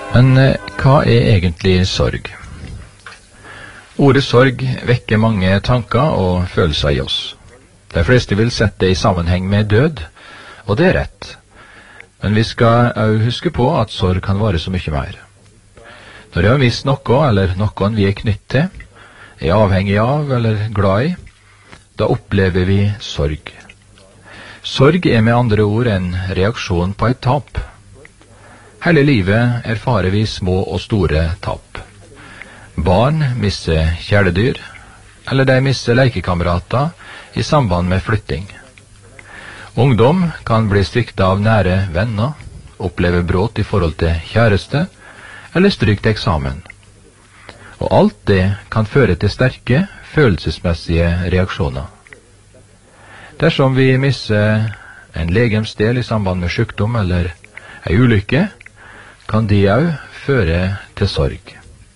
Men hva egentlig sorg? Ordet sorg vekker mange tanker og følelser i oss. De fleste vil sette det i sammenheng med død, og det er rett. Men vi skal også huske på at sorg kan vare så mye mer. Når vi har mistet noe, eller noen vi er knytt til, er avhengig av eller glad i, da opplever vi sorg. Sorg er med andre ord en reaksjon på et tap. Hele livet erfarer vi små og store tap. Barn mister kjæledyr, eller de mister lekekamerater i samband med flytting. Ungdom kan bli sviktet av nære venner, oppleve brudd i forhold til kjæreste, eller stryk til eksamen. Og alt det kan føre til sterke følelsesmessige reaksjoner. Dersom vi mister en legemsdel i samband med sykdom eller en ulykke, kan de også føre til sorg.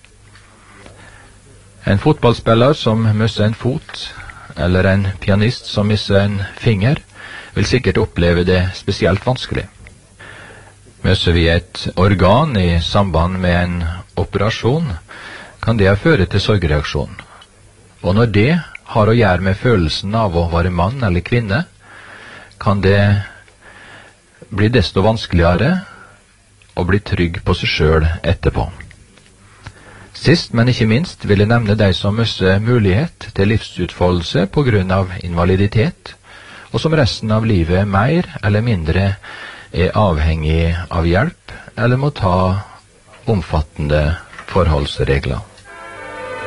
En fotballspiller som mister en fot, eller en pianist som mister en finger, vil sikkert oppleve det spesielt vanskelig. Mister vi et organ i samband med en operasjon, kan det føre til sorgreaksjon. Og når det har å gjøre med følelsen av å være mann eller kvinne, kan det bli desto vanskeligere å bli trygg på seg selv etterpå. Sist, men ikke minst, vil jeg nevne de som mister mulighet til livsutfoldelse på grunn av invaliditet, og som resten av livet mer eller mindre er avhengig av hjelp, eller må ta omfattende forholdsregler.